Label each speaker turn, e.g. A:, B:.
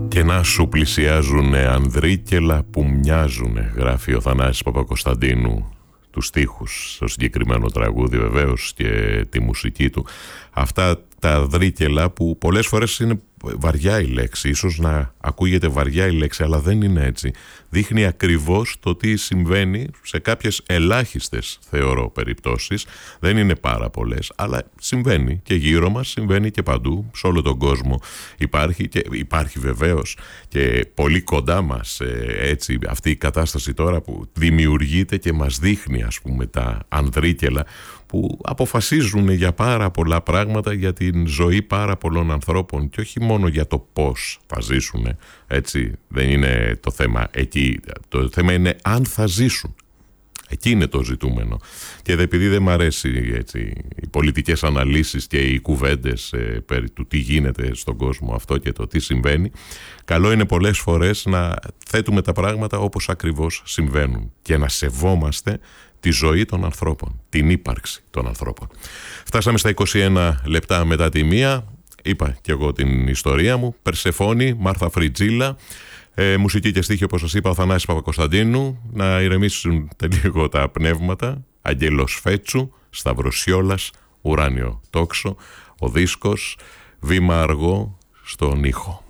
A: Και να σου πλησιάζουνε ανδρίκελα που μοιάζουνε, γράφει ο Θανάσης Παπακοσταντίνου τους στίχους στο συγκεκριμένο τραγούδι βεβαίως και τη μουσική του. Αυτά τα ανδρίκελα που πολλές φορές είναι βαριά η λέξη, ίσως να ακούγεται βαριά η λέξη, αλλά δεν είναι έτσι. Δείχνει ακριβώς το τι συμβαίνει σε κάποιες ελάχιστες, θεωρώ, περιπτώσεις. Δεν είναι πάρα πολλές, αλλά συμβαίνει και γύρω μας, συμβαίνει και παντού, σε όλο τον κόσμο υπάρχει, και υπάρχει βεβαίως και πολύ κοντά μας έτσι, αυτή η κατάσταση τώρα που δημιουργείται και μας δείχνει, ας πούμε, τα ανδρίκελα που αποφασίζουν για πάρα πολλά πράγματα, για την ζωή πάρα πολλών ανθρώπων και όχι μόνο για το πώς θα ζήσουν, έτσι, δεν είναι το θέμα εκεί, το θέμα είναι αν θα ζήσουν. Εκεί είναι το ζητούμενο. Και επειδή δεν μ' αρέσει έτσι, οι πολιτικές αναλύσεις και οι κουβέντες περί του τι γίνεται στον κόσμο αυτό και το τι συμβαίνει, καλό είναι πολλές φορές να θέτουμε τα πράγματα όπως ακριβώς συμβαίνουν και να σεβόμαστε τη ζωή των ανθρώπων, την ύπαρξη των ανθρώπων. Φτάσαμε στα 21 λεπτά μετά τη 1. Είπα και εγώ την ιστορία μου. Περσεφόνη, Μάρθα Φριτζίλα. Μουσική και στίχη, όπως σας είπα, ο Θανάσης Παπακοσταντίνου. Να ηρεμήσουν λίγο τα πνεύματα. Αγγέλος Φέτσου, Σταυροσιόλας, Ουράνιο Τόξο. Ο δίσκος, βήμα αργό στον ήχο.